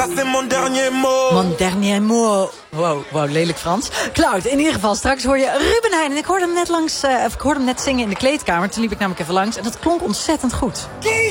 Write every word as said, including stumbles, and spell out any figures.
Ça c'est mon dernier mot. Mon dernier mot. Wow, wow, lelijk Frans. Cloud, in ieder geval, straks hoor je Ruben Heijn. En ik hoorde hem net langs, uh, ik hoorde hem net zingen in de kleedkamer. Toen liep ik namelijk even langs. En dat klonk ontzettend goed. Qui